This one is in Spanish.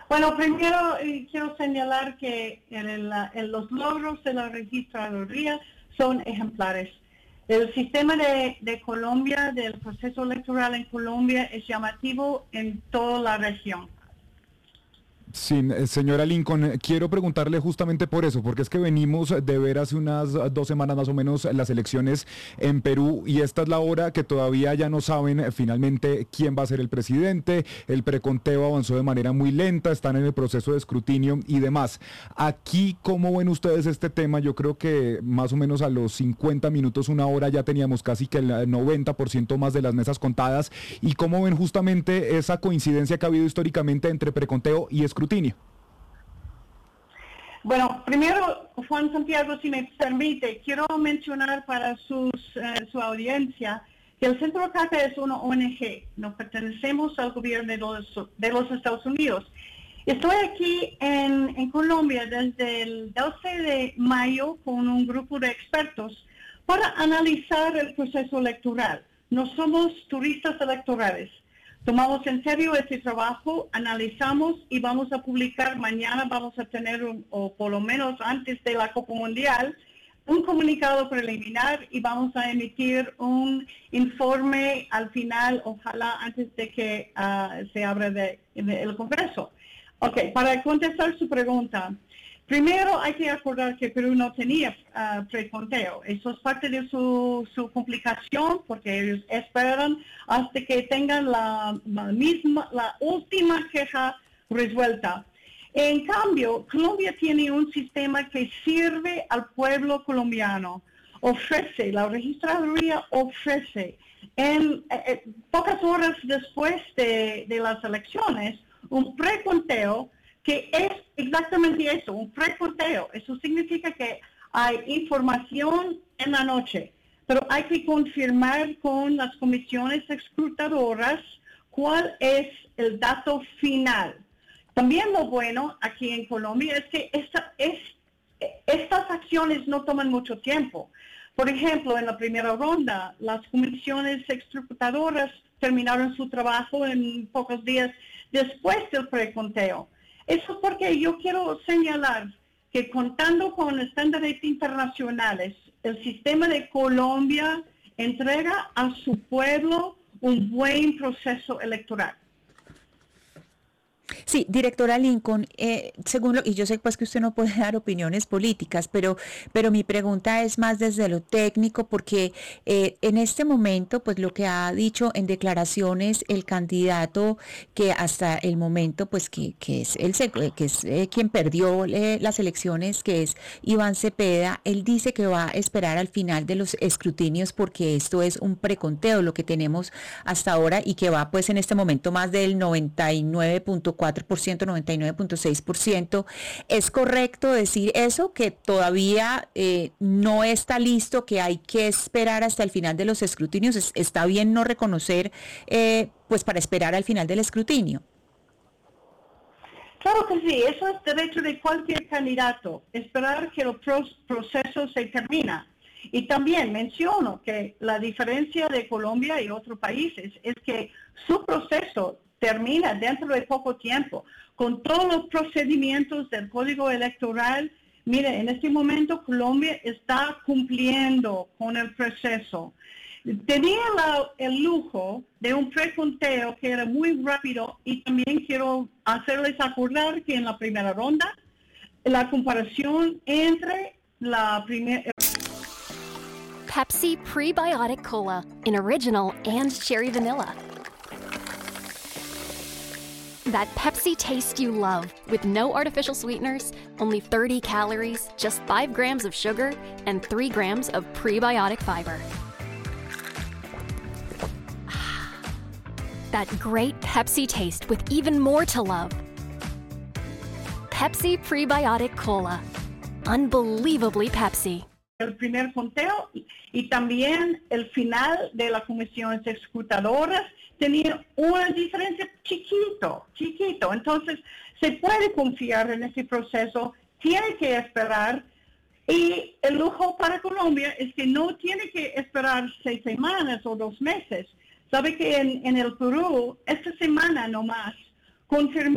Bueno, primero quiero señalar que los logros de la registraduría son ejemplares. El sistema de Colombia, del proceso electoral en Colombia, es llamativo en toda la región. Sí, señora Lincoln, quiero preguntarle justamente por eso, porque es que venimos de ver hace unas 2 semanas más o menos las elecciones en Perú y esta es la hora que todavía ya no saben finalmente quién va a ser el presidente, el preconteo avanzó de manera muy lenta, están en el proceso de escrutinio y demás. Aquí, ¿cómo ven ustedes este tema? Yo creo que más o menos a los 50 minutos, una hora, ya teníamos casi que el 90% más de las mesas contadas. ¿Y cómo ven justamente esa coincidencia que ha habido históricamente entre preconteo y escrutinio? Bueno, primero, Juan Santiago, si me permite, quiero mencionar para su audiencia que el Centro CACA es una ONG, nos pertenecemos al gobierno de los Estados Unidos. Estoy aquí en Colombia desde el 12 de mayo con un grupo de expertos para analizar el proceso electoral. No somos turistas electorales. Tomamos en serio este trabajo, analizamos y vamos a publicar mañana, vamos a tener, o por lo menos antes de la Copa Mundial, un comunicado preliminar y vamos a emitir un informe al final, ojalá antes de que se abra el Congreso. Ok, para contestar su pregunta, primero hay que acordar que Perú no tenía preconteo. Eso es parte de su complicación porque ellos esperan hasta que tengan la última queja resuelta. En cambio, Colombia tiene un sistema que sirve al pueblo colombiano. La registraduría ofrece en pocas horas después de las elecciones un preconteo que es exactamente eso, un preconteo. Eso significa que hay información en la noche, pero hay que confirmar con las comisiones escrutadoras cuál es el dato final. También lo bueno aquí en Colombia es que estas acciones no toman mucho tiempo. Por ejemplo, en la primera ronda, las comisiones escrutadoras terminaron su trabajo en pocos días después del preconteo. Eso es porque yo quiero señalar que contando con estándares internacionales, el sistema de Colombia entrega a su pueblo un buen proceso electoral. Sí, directora Lincoln, y yo sé pues que usted no puede dar opiniones políticas, pero mi pregunta es más desde lo técnico, porque en este momento, pues lo que ha dicho en declaraciones el candidato que hasta el momento, pues que es quien perdió las elecciones, que es Iván Cepeda, él dice que va a esperar al final de los escrutinios porque esto es un preconteo, lo que tenemos hasta ahora, y que va pues en este momento más del 99.4%, 99.6%. ¿Es correcto decir eso, que todavía no está listo, que hay que esperar hasta el final de los escrutinios? ¿Está bien no reconocer, pues para esperar al final del escrutinio? Claro que sí, eso es derecho de cualquier candidato, esperar que el proceso se termine. Y también menciono que la diferencia de Colombia y otros países es que su proceso termina dentro de poco tiempo, con todos los procedimientos del Código Electoral. Mire, en este momento Colombia está cumpliendo con el proceso. Tenía el lujo de un preconteo que era muy rápido y también quiero hacerles acordar que en la primera ronda, la comparación entre la primera... Pepsi Prebiotic Cola in original and cherry vanilla. That Pepsi taste you love, with no artificial sweeteners, only 30 calories, just 5 grams of sugar, and 3 grams of prebiotic fiber. That great Pepsi taste with even more to love. Pepsi Prebiotic Cola. Unbelievably Pepsi. El primer conteo y también el final de las comisiones escrutadoras tenía una diferencia chiquito. Entonces, se puede confiar en ese proceso, tiene que esperar. Y el lujo para Colombia es que no tiene que esperar 6 semanas o 2 meses. Sabe que en el Perú, esta semana nomás, confirmó